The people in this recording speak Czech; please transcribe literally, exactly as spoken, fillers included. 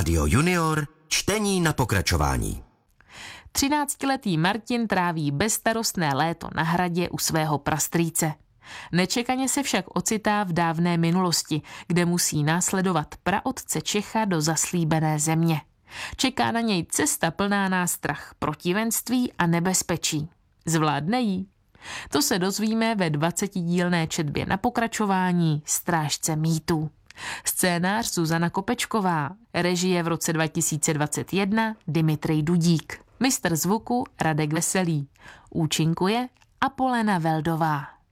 Rádio Junior, čtení na pokračování. Třináctiletý Martin tráví bezstarostné léto na hradě u svého prastrýce. Nečekaně se však ocitá v dávné minulosti, kde musí následovat praotce Čecha do zaslíbené země. Čeká na něj cesta plná nástrah, protivenství a nebezpečí. Zvládne jí? To se dozvíme ve dvacetidílné četbě na pokračování Strážce mýtů. Scénář Zuzana Kopečková, režie v roce dva tisíce dvacet jedna Dimitrej Dudík, mistr zvuku Radek Veselý, účinkuje Apolena Veldová.